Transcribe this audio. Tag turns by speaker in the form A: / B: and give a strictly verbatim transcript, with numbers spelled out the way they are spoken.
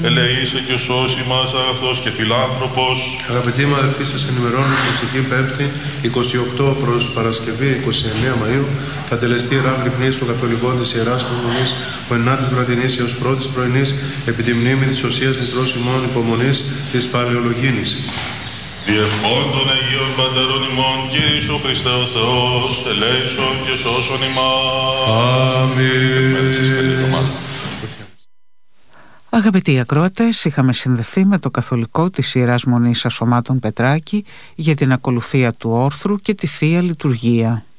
A: ελεήσε και σώσει μας αγαθός και φιλάνθρωπος.
B: Αγαπητοί μου αδελφοί, σας ενημερώνω πως η Πέμπτη, είκοσι οκτώ προς Παρασκευή, είκοσι εννέα Μαΐου, θα τελεστεί η ράβρη πνίση των Καθολικών της Ιεράς Μονής, που ενάτης βραδινής έως πρώτης πρωινής, επί τη μνήμη της Οσίας Μητρός ημών υπομονής της Παλαιολογίνης.
A: Διευχών των Αγίων Πατέρων ημών, Κύριε ο Χριστέ ο Θεός, ελέησον και σώσον ημάς.
B: Αμήν.
C: Αγαπητοί ακροατές, είχαμε συνδεθεί με το καθολικό της Ιεράς Μονής Ασωμάτων Πετράκη για την ακολουθία του όρθρου και τη Θεία Λειτουργία.